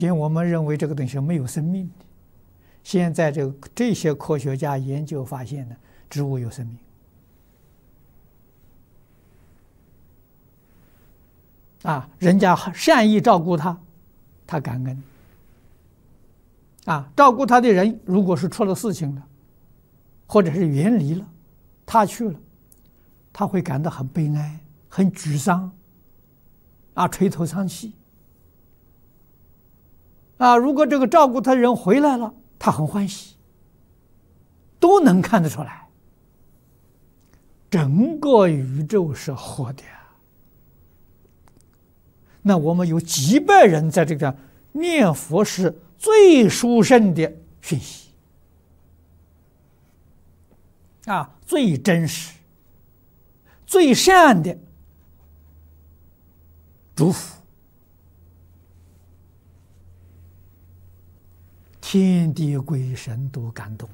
前我们认为这个东西没有生命的，现在这些科学家研究发现呢，植物有生命。人家善意照顾他，他感恩。照顾他的人如果是出了事情了，或者是远离了，他去了，他会感到很悲哀、很沮丧，垂头丧气。如果这个照顾他的人回来了，他很欢喜，都能看得出来。整个宇宙是活的。那我们有几百人在这个念佛是最殊胜的讯息，最真实、最善的祝福，天地鬼神都感动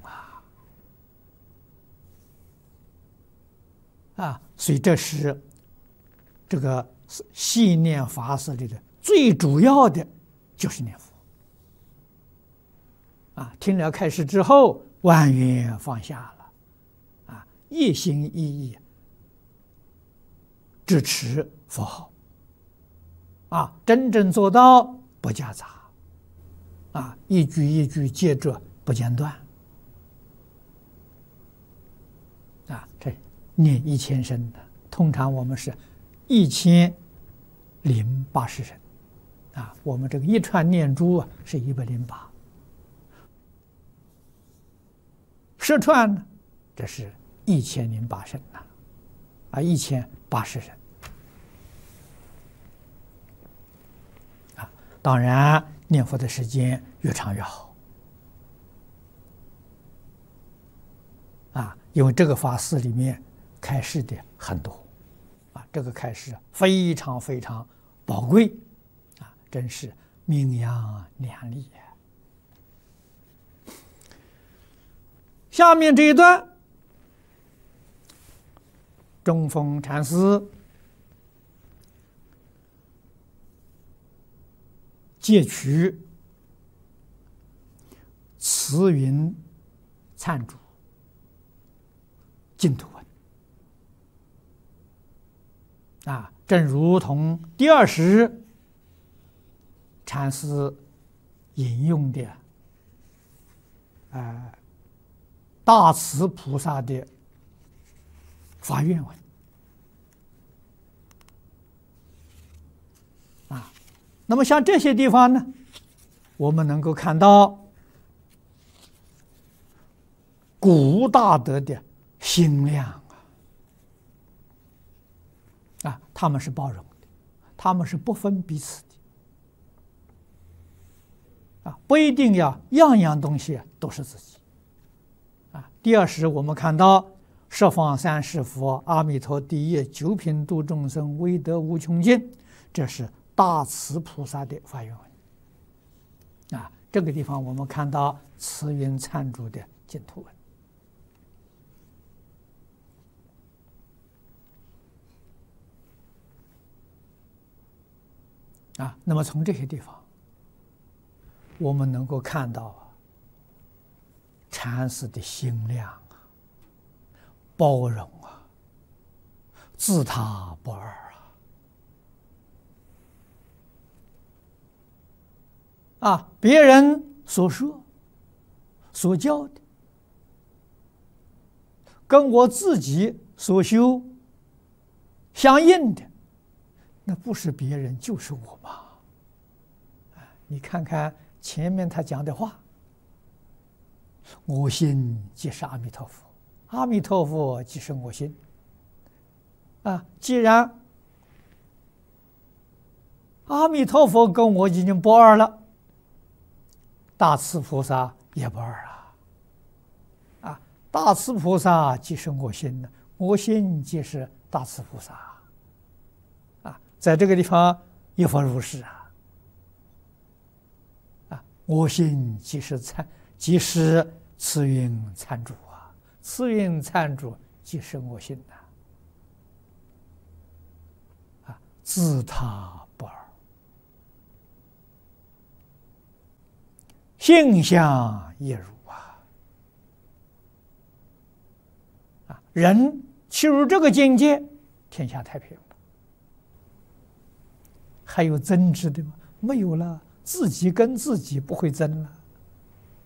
所以这是这个信念法师里的最主要的就是念佛。听了开示之后，万缘放下了，一心一意支持佛号，真正做到不夹杂，一句一句接着不间断，这念1000声的，通常我们是1080声，我们这个一串念珠是108。10串呢，这是1008声1080声。当然念佛的时间越长越好，因为这个法师里面开示的很多，这个开示非常非常宝贵，真是名扬两利。下面这一段，中峰禅师借取慈云忏主净土文，正如同第20禅师引用的大慈菩萨的发愿文那么像这些地方呢，我们能够看到古大德的心量他们是包容的，他们是不分彼此的不一定要样样东西都是自己第20我们看到十方三世佛阿弥陀第一九品度众生威德无穷尽，这是大慈菩萨的发愿文这个地方我们看到慈云忏主的净土文那么从这些地方我们能够看到禅师的心量包容自他不二别人所说所教的跟我自己所修相应的，那不是别人就是我嘛你看看前面他讲的话，我心即是阿弥陀佛，阿弥陀佛即是我心既然阿弥陀佛跟我已经不二了，大慈菩萨也不二大慈菩萨即是我心的，我心即是大慈菩萨在这个地方亦复如是我心即是慈云忏主慈云忏主即是我心自他不二性相亦如人切入这个境界，天下太平了。还有争执的吗？没有了，自己跟自己不会争了。